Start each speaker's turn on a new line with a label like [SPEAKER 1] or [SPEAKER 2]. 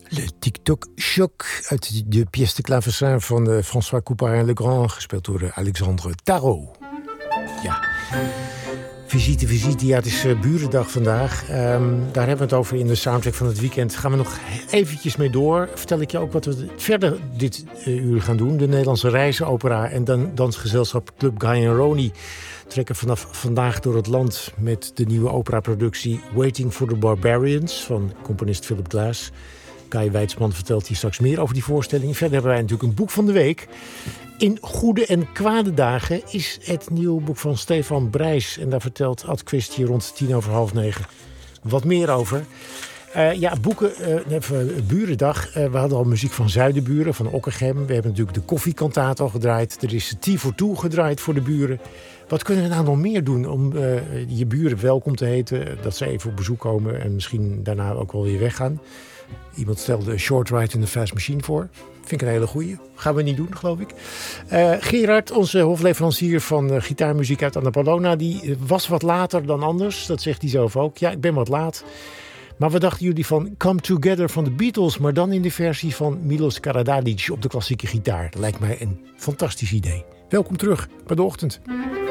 [SPEAKER 1] Le TikTok Choc uit de pièce de clavecin van François Couperin-Legrand, gespeeld door Alexandre Tarot. Ja, visite. Ja, het is Burendag vandaag. Daar hebben we het over in de soundtrack van het weekend. Gaan we nog eventjes mee door. Vertel ik je ook wat we verder dit uur gaan doen. De Nederlandse Reizenopera en dansgezelschap Club Guy en Roni trekken vanaf vandaag door het land met de nieuwe operaproductie Waiting for the Barbarians van componist Philip Glass. Kai Weidsman vertelt hier straks meer over die voorstelling. Verder hebben wij natuurlijk een boek van de week. In goede en kwade dagen is het nieuwe boek van Stefan Brijs. En daar vertelt Ad Quist hier rond 9:10 wat meer over. Boeken, Burendag. We hadden al muziek van Zuidenburen, van Okkergem. We hebben natuurlijk de koffiekantaat al gedraaid. Er is Tea for Two gedraaid voor de buren. Wat kunnen we nou nog meer doen om je buren welkom te heten? Dat ze even op bezoek komen en misschien daarna ook wel weer weggaan. Iemand stelde een short ride in de Fast Machine voor. Vind ik een hele goeie. Gaan we niet doen, geloof ik. Gerard, onze hofleverancier van gitaarmuziek uit Annapolona, die was wat later dan anders. Dat zegt hij zelf ook. Ja, ik ben wat laat. Maar wat dachten jullie van Come Together van de Beatles, maar dan in de versie van Milos Karadzic op de klassieke gitaar? Dat lijkt mij een fantastisch idee. Welkom terug bij De Ochtend.